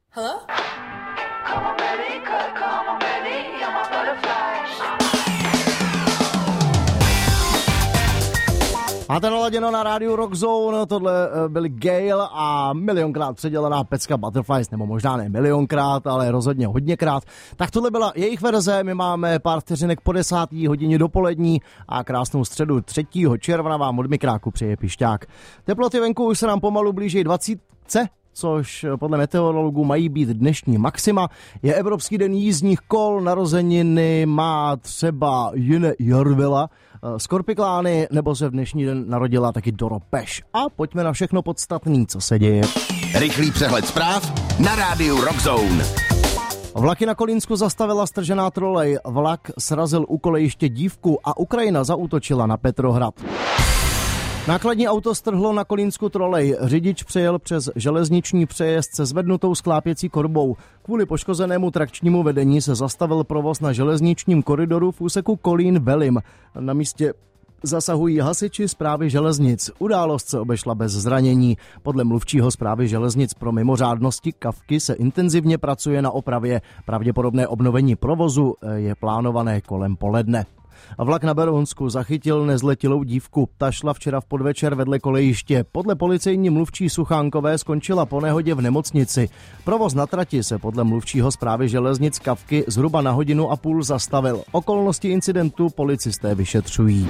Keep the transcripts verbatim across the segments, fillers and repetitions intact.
Hello? Come on, baby, come on, baby, you're my butterfly. Máte naladěno na rádiu Rock Zone, tohle byli Gale a milionkrát předělaná pecka Butterflies, nebo možná ne milionkrát, ale rozhodně hodněkrát. Tak tohle byla jejich verze, my máme pár vteřinek po desátý hodině dopolední a krásnou středu třetího června vám od mikráku přeje Pišťák. Teploty venku už se nám pomalu blíží dvacítce, což podle meteorologů mají být dnešní maxima. Je Evropský den jízdních kol, narozeniny má třeba Jine Jarvela, Skorpiklány, nebo se v dnešní den narodila taky Doro Peš. A pojďme na všechno podstatný, co se děje. Rychlý přehled zpráv na rádiu Rock Zone. Vlaky na Kolínsku zastavila stržená trolej, vlak srazil u kolejiště dívku a Ukrajina zaútočila na Petrohrad. Nákladní auto strhlo na Kolínsku trolej. Řidič přejel přes železniční přejezd se zvednutou sklápěcí korbou. Kvůli poškozenému trakčnímu vedení se zastavil provoz na železničním koridoru v úseku Kolín-Velim. Na místě zasahují hasiči Správy železnic. Událost se obešla bez zranění. Podle mluvčího Správy železnic pro mimořádnosti Kavky se intenzivně pracuje na opravě. Pravděpodobné obnovení provozu je plánované kolem poledne. Vlak na Berounsku zachytil nezletilou dívku. Ta šla včera v podvečer vedle kolejiště. Podle policejní mluvčí Suchánkové skončila po nehodě v nemocnici. Provoz na trati se podle mluvčího Správy železnic Kavky zhruba na hodinu a půl zastavil. Okolnosti incidentu policisté vyšetřují.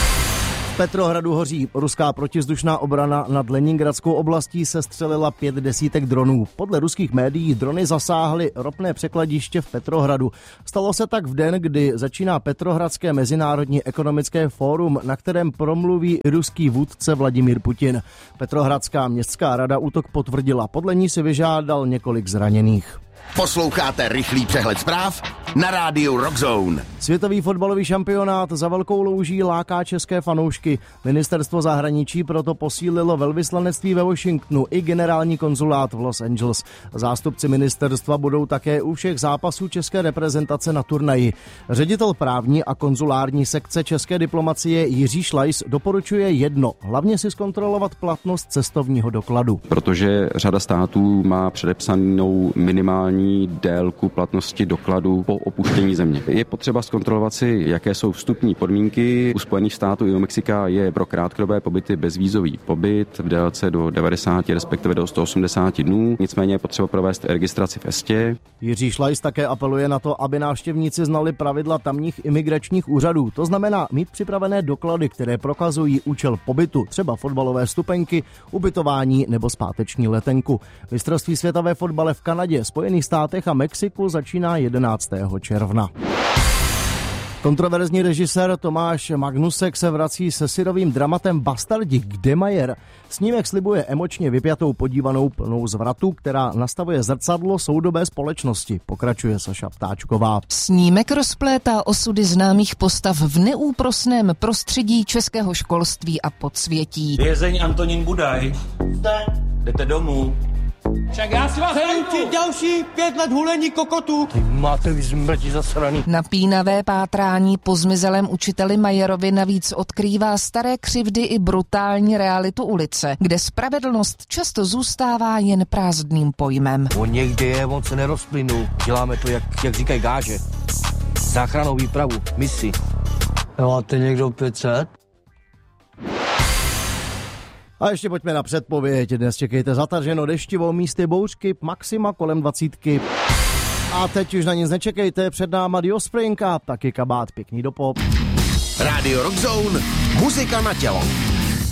V Petrohradu hoří. Ruská protivzdušná obrana nad Leningradskou oblastí sestřelila pět desítek dronů. Podle ruských médií drony zasáhly ropné překladiště v Petrohradu. Stalo se tak v den, kdy začíná Petrohradské mezinárodní ekonomické fórum, na kterém promluví ruský vůdce Vladimír Putin. Petrohradská městská rada útok potvrdila. Podle ní si vyžádal několik zraněných. Posloucháte rychlý přehled zpráv na rádiu Rock Zone. Světový fotbalový šampionát za velkou louží láká české fanoušky. Ministerstvo zahraničí proto posílilo velvyslanectví ve Washingtonu i generální konzulát v Los Angeles. Zástupci ministerstva budou také u všech zápasů české reprezentace na turnaji. Ředitel právní a konzulární sekce české diplomacie Jiří Šlajs doporučuje jedno, hlavně si zkontrolovat platnost cestovního dokladu. Protože řada států má předepsanou minimální délku platnosti dokladu po opuštění země. Je potřeba zkontrolovat si, jaké jsou vstupní podmínky. U Spojených států i u Mexika je pro krátkodobé pobyty bezvízový pobyt v délce do devadesát, respektive do sto osmdesát dnů. Nicméně je potřeba provést registraci v Estě. Jiří Šlajs také apeluje na to, aby návštěvníci znali pravidla tamních imigračních úřadů. To znamená mít připravené doklady, které prokazují účel pobytu, třeba fotbalové vstupenky, ubytování nebo zpáteční letenku. Mistrovství světa ve fotbale v Kanadě, Spojených státech a Mexiku začíná jedenáctého června. Kontroverzní režisér Tomáš Magnusek se vrací se syrovým dramatem Bastardi Gdemajer. Snímek slibuje emočně vypjatou podívanou plnou zvratu, která nastavuje zrcadlo soudobé společnosti, pokračuje Saša Ptáčková. Snímek rozplétá osudy známých postav v neúprosném prostředí českého školství a podsvětí. Vězeň Antonín Budaj. Jste? Jdete domů. Však já si vás ti další pět let hulení kokotů. Ty máte vy zmrti zasraný. Napínavé pátrání po zmizelém učiteli Majerovi navíc odkrývá staré křivdy i brutální realitu ulice, kde spravedlnost často zůstává jen prázdným pojmem. On někde je, on se nerozplynul. Děláme to, jak, jak říkají gáže. Záchrannou výpravu, misi. Máte někdo pět set? A ještě pojďme na předpověď. Dnes čekejte zataženo deštivou, místy bouřky, maxima kolem dvacítky. A teď už na nic nečekejte, před náma The Offspring a taky kabát pěkný dopop. Rádio Rock Zone, muzika na tělo.